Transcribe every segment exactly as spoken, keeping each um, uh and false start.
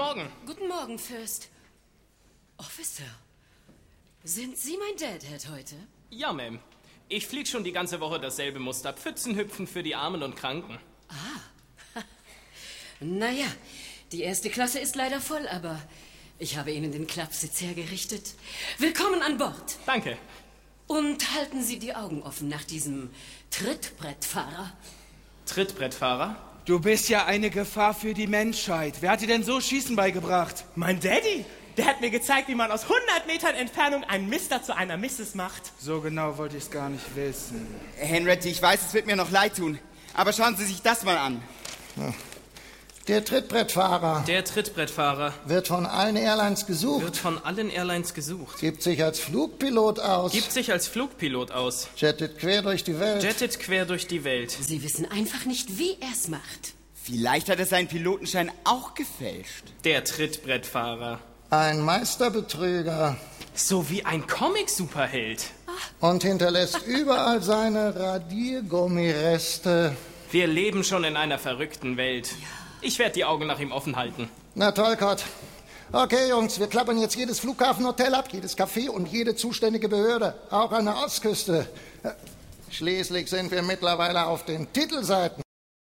Morgen. Guten Morgen, Fürst. Officer, sind Sie mein Dadhead heute? Ja, Ma'am. Ich flieg schon die ganze Woche dasselbe Muster. Pfützenhüpfen für die Armen und Kranken. Ah. Naja, die erste Klasse ist leider voll, aber ich habe Ihnen den Klappsitz hergerichtet. Willkommen an Bord. Danke. Und halten Sie die Augen offen nach diesem Trittbrettfahrer. Trittbrettfahrer? Du bist ja eine Gefahr für die Menschheit. Wer hat dir denn so Schießen beigebracht? Mein Daddy, der hat mir gezeigt, wie man aus hundert Metern Entfernung einen Mister zu einer Misses macht. So genau wollte ich es gar nicht wissen. Henriette, ich weiß, es wird mir noch leid tun, aber schauen Sie sich das mal an. Der Trittbrettfahrer Der Trittbrettfahrer wird von allen Airlines gesucht, wird von allen Airlines gesucht. gibt sich als Flugpilot aus, Gibt sich als Flugpilot aus. jettet quer durch die Welt. Jettet quer durch die Welt. Sie wissen einfach nicht, wie er es macht. Vielleicht hat er seinen Pilotenschein auch gefälscht. Der Trittbrettfahrer. Ein Meisterbetrüger So wie ein Comic-Superheld. und hinterlässt überall seine Radiergummireste. Wir leben schon in einer verrückten Welt. Ich werde die Augen nach ihm offen halten. Na toll, Gott. Okay, Jungs, wir klappern jetzt jedes Flughafenhotel ab, jedes Café und jede zuständige Behörde, auch an der Ostküste. Schließlich sind wir mittlerweile auf den Titelseiten.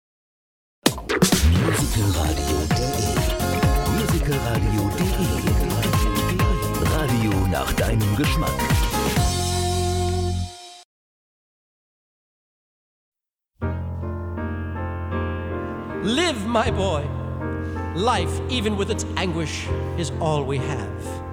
Musicalradio.de Musicalradio.de Radio nach deinem Geschmack. Live, my boy. Life, even with its anguish, is all we have.